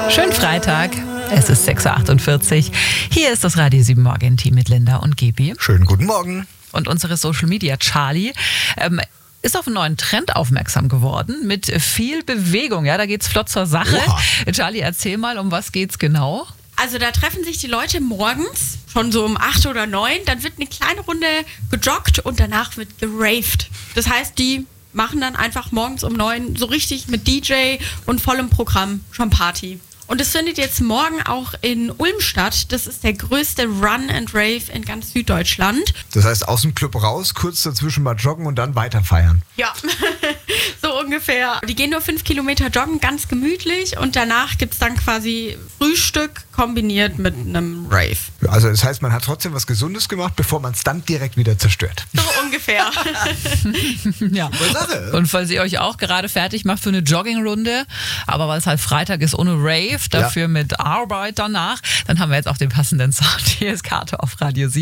Schönen Freitag. Es ist 6.48 Uhr. Hier ist das Radio 7 Morgen-Team mit Linda und Gebi. Schönen guten Morgen. Und unsere Social Media Charlie ist auf einen neuen Trend aufmerksam geworden mit viel Bewegung. Ja, da geht's flott zur Sache. Oha. Charlie, erzähl mal, um was geht's genau? Also da treffen sich die Leute morgens, schon so um 8 oder 9, dann wird eine kleine Runde gejoggt und danach wird geraved. Das heißt, die machen dann einfach morgens um 9 so richtig mit DJ und vollem Programm schon Party. Und es findet jetzt morgen auch in Ulm statt. Das ist der größte Run and Rave in ganz Süddeutschland. Das heißt, aus dem Club raus, kurz dazwischen mal joggen und dann weiter feiern. Ja, so ungefähr. Die gehen nur 5 Kilometer joggen, ganz gemütlich. Und danach gibt es dann quasi Frühstück kombiniert mit einem Rave. Also das heißt, man hat trotzdem was Gesundes gemacht, bevor man es dann direkt wieder zerstört. So ungefähr. Ja. Super Sache. Und falls ihr euch auch gerade fertig macht für eine Joggingrunde, aber weil es halt Freitag ist ohne Rave, dafür mit Arbeit danach, dann haben wir jetzt auch den passenden Sound. Hier ist Kato auf Radio 7.